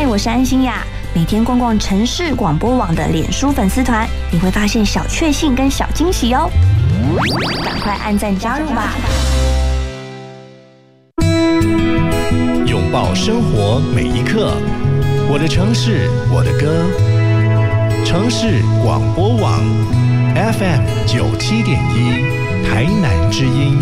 我是安心亚。每天逛逛城市广播网的脸书粉丝团，你会发现小确幸跟小惊喜哦。赶快按赞加入吧！ 拥抱生活每一刻，我的城市，我的歌。城市广播网 FM 97.1，台南之音。